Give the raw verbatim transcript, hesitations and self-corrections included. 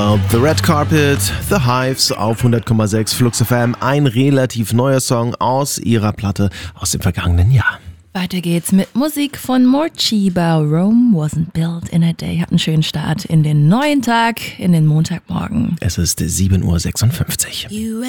Genau, The Red Carpet, The Hives auf hundert Komma sechs Flux F M. Ein relativ neuer Song aus ihrer Platte aus dem vergangenen Jahr. Weiter geht's mit Musik von Morcheeba. Rome wasn't built in a day. Hat einen schönen Start in den neuen Tag, in den Montagmorgen. Es ist sieben Uhr sechsundfünfzig. You